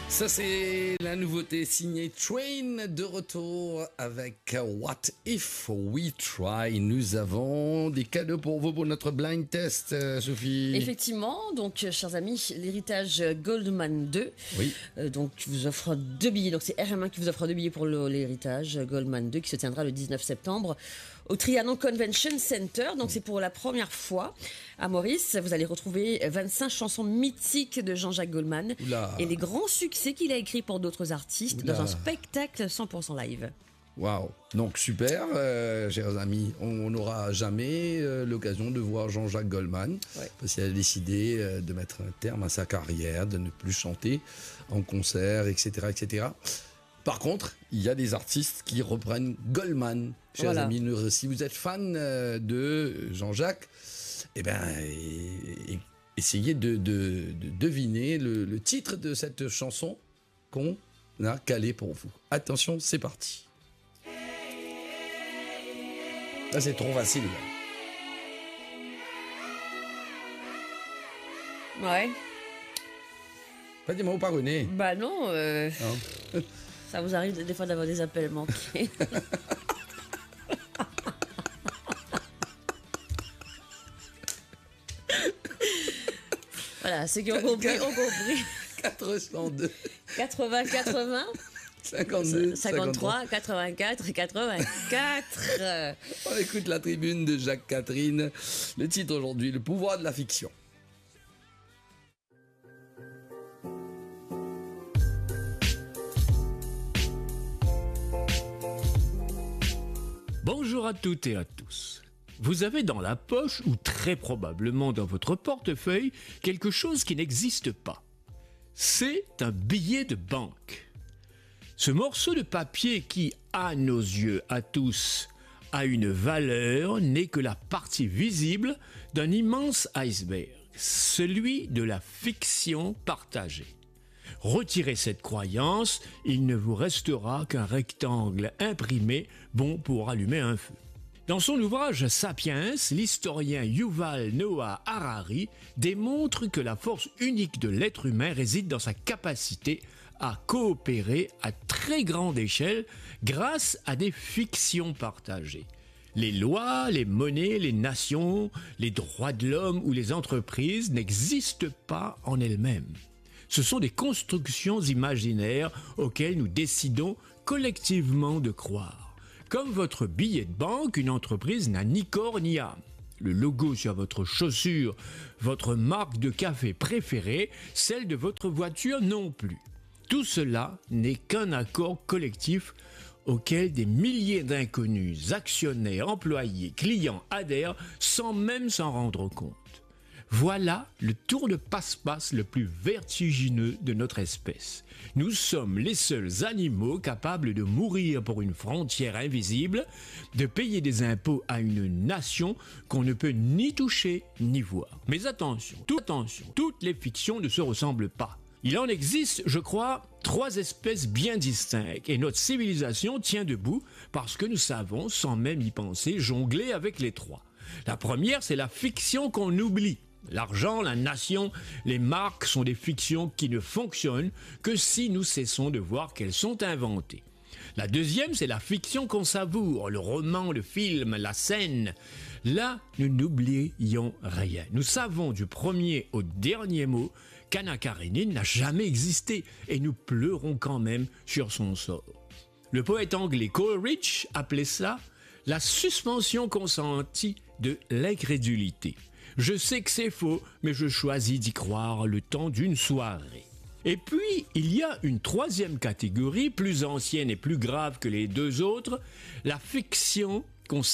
Ça, c'est la nouveauté signée Train, de retour avec What If We Try. Nous avons des cadeaux pour vous pour notre blind test, Sophie. Effectivement, donc chers amis, l'héritage Goldman 2. Oui. Donc vous offre 2 billets. Donc c'est RM1 qui vous offre 2 billets pour l'héritage Goldman 2 qui se tiendra le 19 septembre au Trianon Convention Center. Donc c'est pour la première fois à Maurice. Vous allez retrouver 25 chansons mythiques de Jean-Jacques Goldman. Oula. Et les grands succès qu'il a écrits pour d'autres artistes Oula. dans un spectacle 100% live. Waouh. Donc super, chers amis. On n'aura jamais l'occasion de voir Jean-Jacques Goldman. Ouais. Parce qu'il a décidé de mettre un terme à sa carrière, de ne plus chanter en concert, etc., etc. Par contre, il y a des artistes qui reprennent Goldman. Chers Voilà. amis, si vous êtes fan de Jean-Jacques, eh ben, essayez de deviner le titre de cette chanson qu'on a calée pour vous. Attention, c'est parti. Là, c'est trop facile. Ouais. Pas des mots pas René. Bah non, Hein. ça vous arrive des fois d'avoir des appels manqués. Voilà, ceux qui ont compris, ont compris. 402, 80, 80, 52, 53, 84 et 84. On écoute la tribune de Jacques Catherine. Le titre aujourd'hui, Le pouvoir de la fiction. Bonjour à toutes et à tous. Vous avez dans la poche, ou très probablement dans votre portefeuille, quelque chose qui n'existe pas. C'est un billet de banque. Ce morceau de papier qui, à nos yeux, à tous, a une valeur n'est que la partie visible d'un immense iceberg, celui de la fiction partagée. Retirez cette croyance, il ne vous restera qu'un rectangle imprimé bon pour allumer un feu. Dans son ouvrage Sapiens, l'historien Yuval Noah Harari démontre que la force unique de l'être humain réside dans sa capacité à coopérer à très grande échelle grâce à des fictions partagées. Les lois, les monnaies, les nations, les droits de l'homme ou les entreprises n'existent pas en elles-mêmes. Ce sont des constructions imaginaires auxquelles nous décidons collectivement de croire. Comme votre billet de banque, une entreprise n'a ni corps ni âme. Le logo sur votre chaussure, votre marque de café préférée, celle de votre voiture non plus. Tout cela n'est qu'un accord collectif auquel des milliers d'inconnus, actionnaires, employés, clients adhèrent sans même s'en rendre compte. Voilà le tour de passe-passe le plus vertigineux de notre espèce. Nous sommes les seuls animaux capables de mourir pour une frontière invisible, de payer des impôts à une nation qu'on ne peut ni toucher ni voir. Mais attention, toutes les fictions ne se ressemblent pas. Il en existe, je crois, 3 espèces bien distinctes et notre civilisation tient debout parce que nous savons, sans même y penser, jongler avec les 3. La première, c'est la fiction qu'on oublie. L'argent, la nation, les marques sont des fictions qui ne fonctionnent que si nous cessons de voir qu'elles sont inventées. La deuxième, c'est la fiction qu'on savoure, le roman, le film, la scène. Là, nous n'oublions rien. Nous savons du premier au dernier mot qu'Anna Karénine n'a jamais existé et nous pleurons quand même sur son sort. Le poète anglais Coleridge appelait ça la suspension consentie de l'incrédulité. Je sais que c'est faux, mais je choisis d'y croire le temps d'une soirée. Et puis, il y a une 3e catégorie, plus ancienne et plus grave que les 2 autres, la fiction